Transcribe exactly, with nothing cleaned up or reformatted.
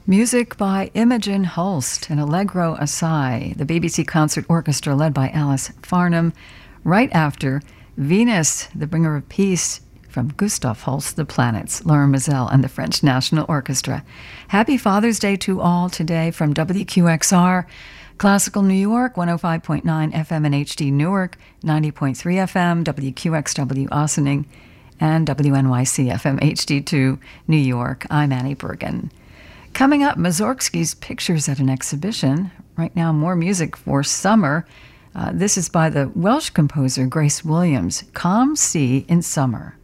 Music by Imogen Holst and Allegro Assai, the B B C Concert Orchestra led by Alice Farnham, right after Venus, the Bringer of Peace, from Gustav Holst, The Planets, Laura Mizell, and the French National Orchestra. Happy Father's Day to all today from W Q X R, Classical New York, one oh five point nine F M and H D Newark, ninety point three F M, W Q X W Ossining, and W N Y C F M H D two New York. I'm Annie Bergen. Coming up, Mussorgsky's Pictures at an Exhibition. Right now, more music for summer. Uh, this is by the Welsh composer Grace Williams, Calm Sea in Summer.